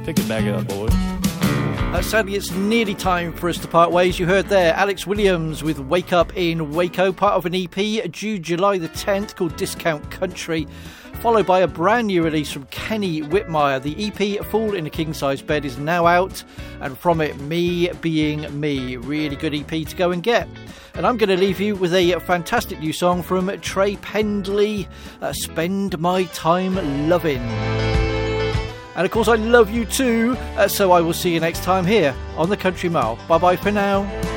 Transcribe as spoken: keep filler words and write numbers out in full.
Pick it back up, boys. Uh, sadly, it's nearly time for us to part ways. You heard there Alex Williams with Wake Up in Waco, part of an E P due July the tenth called Discount Country, followed by a brand new release from Kenny Whitmire. The E P Fall in a King Size Bed is now out, and from it, Me Being Me. Really good E P to go and get. And I'm going to leave you with a fantastic new song from Trey Pendley, uh, Spend My Time Lovin'. And of course I love you too, uh, so I will see you next time here on the Country Mile. Bye bye for now.